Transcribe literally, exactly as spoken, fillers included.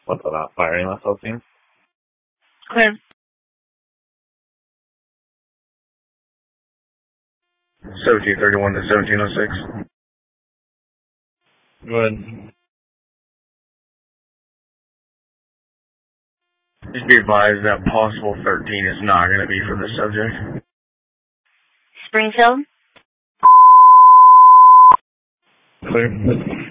What's that, firing myself in? Okay. seventeen thirty-one to seventeen oh six. Go ahead. Just be advised that possible thirteen is not going to be for the subject. Springfield? Clear.